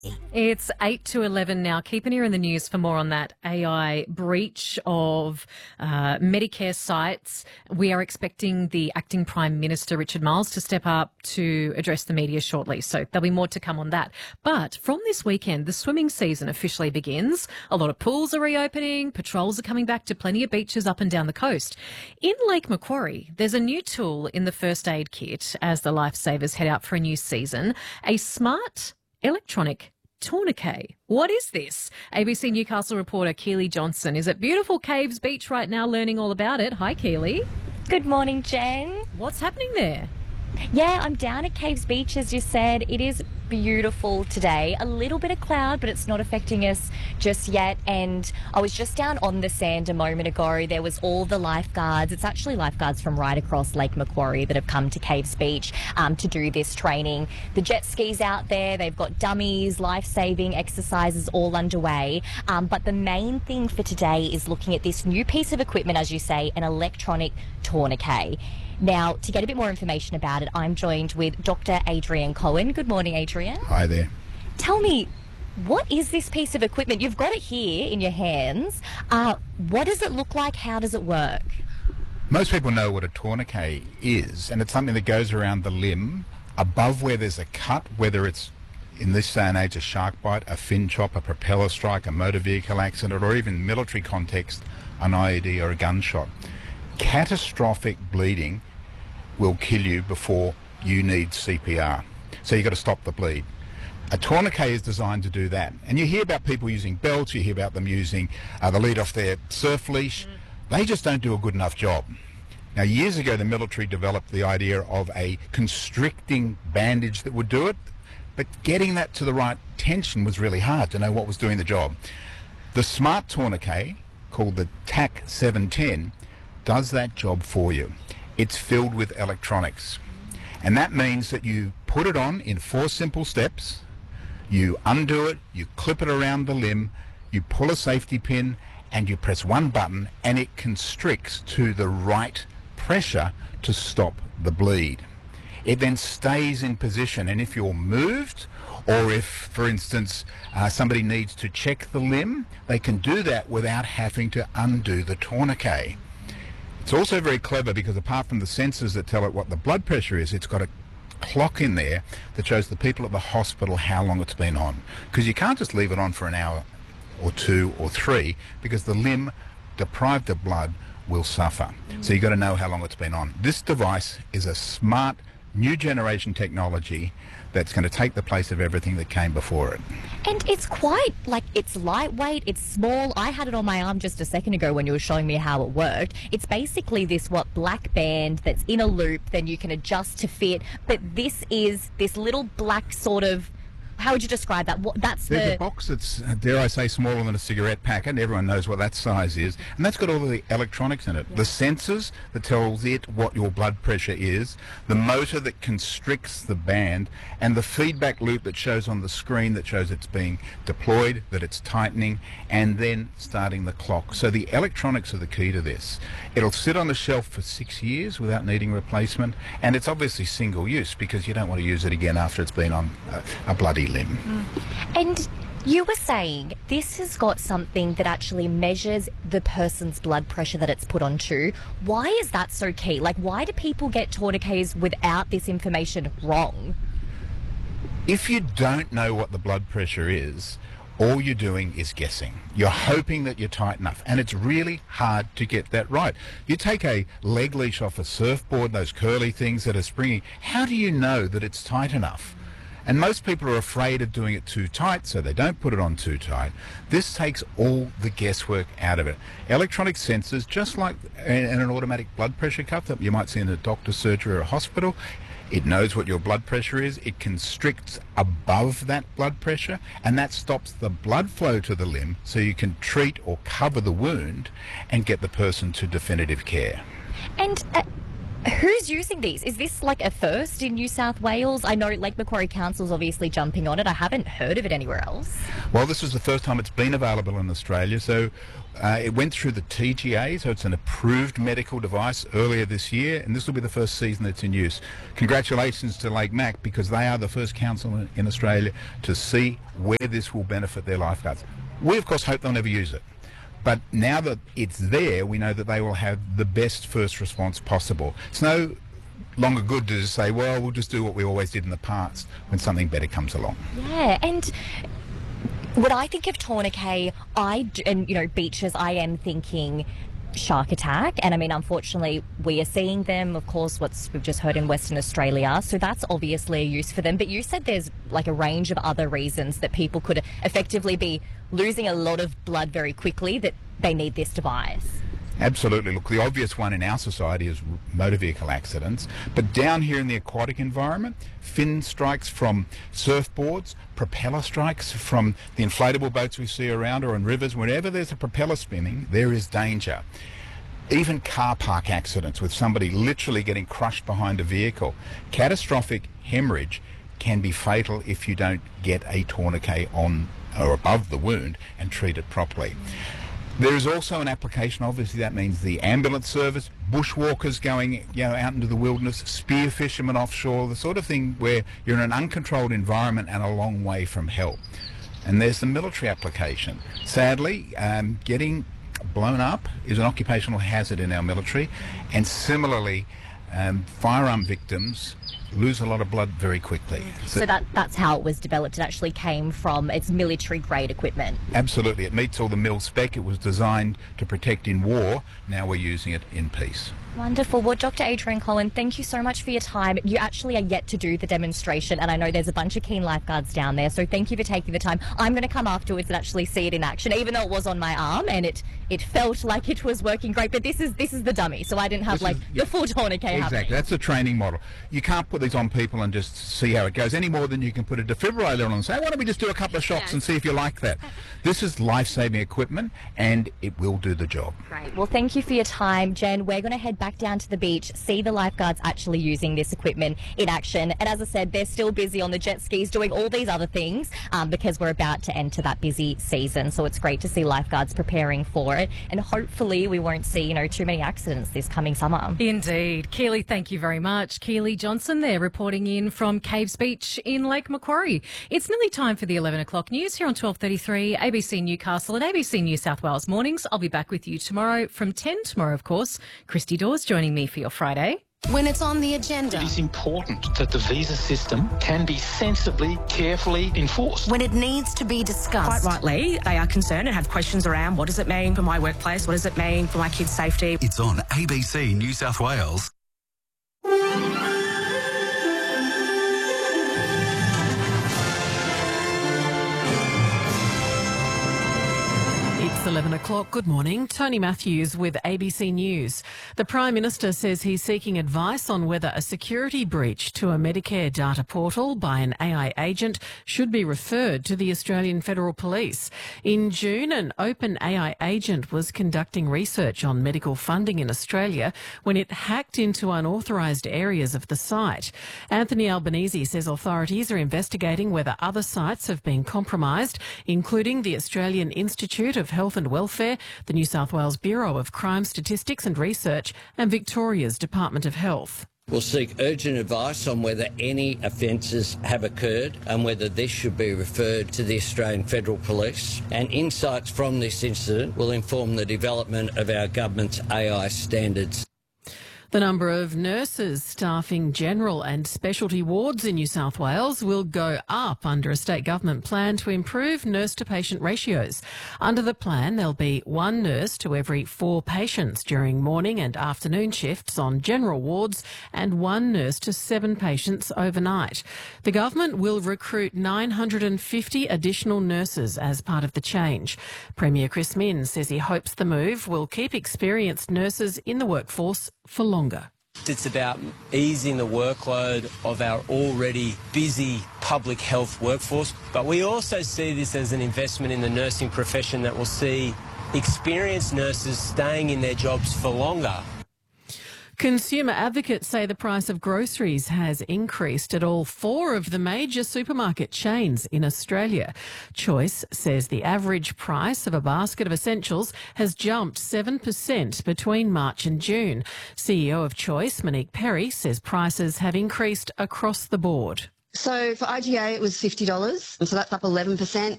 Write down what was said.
It's 8 to 11 now. Keep an ear in the news for more on that AI breach of Medicare sites. We are expecting the acting Prime Minister, Richard Marles, to step up to address the media shortly. So there'll be more to come on that. But from this weekend, the swimming season officially begins. A lot of pools are reopening. Patrols are coming back to plenty of beaches up and down the coast. In Lake Macquarie, there's a new tool in the first aid kit as the lifesavers head out for a new season. A smart electronic tourniquet. What is this? ABC Newcastle reporter Keely Johnson is at beautiful Caves Beach right now learning all about it. Hi, Keely. Good morning, Jen. What's happening there? Yeah, I'm down at Caves Beach, as you said. It is beautiful today. A little bit of cloud, but it's not affecting us just yet. And I was just down on the sand a moment ago. There was all the lifeguards. It's actually lifeguards from right across Lake Macquarie that have come to Caves Beach to do this training. The jet skis out there, they've got dummies, life-saving exercises all underway. But the main thing for today is looking at this new piece of equipment, as you say, an electronic tourniquet. Now, to get a bit more information about it, I'm joined with Dr. Adrian Cohen. Good morning, Adrian. Hi there. Tell me, what is this piece of equipment? You've got it here in your hands. What does it look like? How does it work? Most people know what a tourniquet is, and it's something that goes around the limb above where there's a cut, whether it's, in this day and age, a shark bite, a fin chop, a propeller strike, a motor vehicle accident, or even military context, an IED or a gunshot. Catastrophic bleeding will kill you before you need CPR. So you've got to stop the bleed. A tourniquet is designed to do that. And you hear about people using belts, you hear about them using the lead off their surf leash. They just don't do a good enough job. Now, years ago, the military developed the idea of a constricting bandage that would do it, but getting that to the right tension was really hard to know what was doing the job. The smart tourniquet, called the TAC 710, does that job for you. It's filled with electronics, and that means that you put it on in 4 simple steps, you undo it, you clip it around the limb, you pull a safety pin, and you press one button, and it constricts to the right pressure to stop the bleed. It then stays in position, and if you're moved, or if, for instance, somebody needs to check the limb, they can do that without having to undo the tourniquet. It's also very clever because apart from the sensors that tell it what the blood pressure is, it's got a clock in there that shows the people at the hospital how long it's been on. Because you can't just leave it on for an hour or 2 or 3 because the limb deprived of blood will suffer. So you've got to know how long it's been on. This device is a smart, new generation technology that's going to take the place of everything that came before it. And it's quite, it's lightweight, it's small. I had it on my arm just a second ago when you were showing me how it worked. It's basically this, black band that's in a loop, then you can adjust to fit. But this is this little black sort of, how would you describe that? There's a box that's, dare I say, smaller than a cigarette packet. Everyone knows what that size is. And that's got all of the electronics in it. Yeah. The sensors that tells it what your blood pressure is, the motor that constricts the band, and the feedback loop that shows on the screen that shows it's being deployed, that it's tightening, and then starting the clock. So the electronics are the key to this. It'll sit on the shelf for 6 years without needing replacement, and it's obviously single use because you don't want to use it again after it's been on a bloody limb. And you were saying this has got something that actually measures the person's blood pressure that it's put onto. Why is that so key? Why do people get tourniquets without this information wrong? If you don't know what the blood pressure is, all you're doing is guessing. You're hoping that you're tight enough, and it's really hard to get that right. You take a leg leash off a surfboard, those curly things that are springy, how do you know that it's tight enough? And most people are afraid of doing it too tight, so they don't put it on too tight. This takes all the guesswork out of it. Electronic sensors, just like in an automatic blood pressure cuff that you might see in a doctor's surgery or a hospital, it knows what your blood pressure is, it constricts above that blood pressure, and that stops the blood flow to the limb so you can treat or cover the wound and get the person to definitive care. And Who's using these? Is this like a first in New South Wales? I know Lake Macquarie Council's obviously jumping on it. I haven't heard of it anywhere else. Well, this is the first time it's been available in Australia. So it went through the TGA, so it's an approved medical device earlier this year, and this will be the first season it's in use. Congratulations to Lake Mac, because they are the first council in Australia to see where this will benefit their lifeguards. We, of course, hope they'll never use it. But now that it's there, we know that they will have the best first response possible. It's no longer good to just say, well, we'll just do what we always did in the past when something better comes along. Yeah, and when I think of tourniquet, beaches, I am thinking shark attack. And I mean, unfortunately, we are seeing them, of course, we've just heard in Western Australia. So that's obviously a use for them. But you said there's like a range of other reasons that people could effectively be losing a lot of blood very quickly that they need this device. Absolutely. Look, the obvious one in our society is motor vehicle accidents. But down here in the aquatic environment, fin strikes from surfboards, propeller strikes from the inflatable boats we see around or in rivers. Whenever there's a propeller spinning, there is danger. Even car park accidents with somebody literally getting crushed behind a vehicle. Catastrophic hemorrhage can be fatal if you don't get a tourniquet on or above the wound and treat it properly. There is also an application, obviously that means the ambulance service, bushwalkers going out into the wilderness, spear fishermen offshore, the sort of thing where you're in an uncontrolled environment and a long way from help. And there's the military application. Sadly, getting blown up is an occupational hazard in our military, and similarly, firearm victims lose a lot of blood very quickly. So that's how it was developed. It actually came from its military-grade equipment. Absolutely. It meets all the mil spec. It was designed to protect in war. Now we're using it in peace. Wonderful. Well, Dr. Adrian Collin, thank you so much for your time. You actually are yet to do the demonstration, and I know there's a bunch of keen lifeguards down there, so thank you for taking the time. I'm going to come afterwards and actually see it in action, even though it was on my arm and it felt like it was working great, but this is the dummy, so I didn't have the full tourniquet happening. Exactly. That's the training model. You can't put these on people and just see how it goes any more than you can put a defibrillator on and say, why don't we just do a couple of shots and see if you like that. This is life-saving equipment, and it will do the job. Great. Well, thank you for your time, Jen. We're going to head back down to the beach, see the lifeguards actually using this equipment in action. And as I said, they're still busy on the jet skis doing all these other things because we're about to enter that busy season. So it's great to see lifeguards preparing for it. And hopefully we won't see, too many accidents this coming summer. Indeed. Keely, thank you very much. Keely Johnson there reporting in from Caves Beach in Lake Macquarie. It's nearly time for the 11 o'clock news here on 12:33 ABC Newcastle and ABC New South Wales mornings. I'll be back with you tomorrow from 10 tomorrow, of course. Christy Dawes joining me for your Friday. When it's on the agenda. It is important that the visa system can be sensibly, carefully enforced. When it needs to be discussed. Quite rightly, they are concerned and have questions around what does it mean for my workplace, what does it mean for my kids' safety. It's on ABC New South Wales. It's 11 o'clock. Good morning. Tony Matthews with ABC News. The Prime Minister says he's seeking advice on whether a security breach to a Medicare data portal by an AI agent should be referred to the Australian Federal Police. In June, an open AI agent was conducting research on medical funding in Australia when it hacked into unauthorised areas of the site. Anthony Albanese says authorities are investigating whether other sites have been compromised, including the Australian Institute of Health and Welfare, the New South Wales Bureau of Crime Statistics and Research, and Victoria's Department of Health. We'll seek urgent advice on whether any offences have occurred and whether this should be referred to the Australian Federal Police. And insights from this incident will inform the development of our government's AI standards. The number of nurses staffing general and specialty wards in New South Wales will go up under a state government plan to improve nurse-to-patient ratios. Under the plan, there'll be one nurse to every 4 patients during morning and afternoon shifts on general wards and one nurse to 7 patients overnight. The government will recruit 950 additional nurses as part of the change. Premier Chris Minns says he hopes the move will keep experienced nurses in the workforce for longer. It's about easing the workload of our already busy public health workforce, but we also see this as an investment in the nursing profession that will see experienced nurses staying in their jobs for longer. Consumer advocates say the price of groceries has increased at all 4 of the major supermarket chains in Australia. Choice says the average price of a basket of essentials has jumped 7% between March and June. CEO of Choice, Monique Perry, says prices have increased across the board. So for IGA it was $50, and so that's up 11%.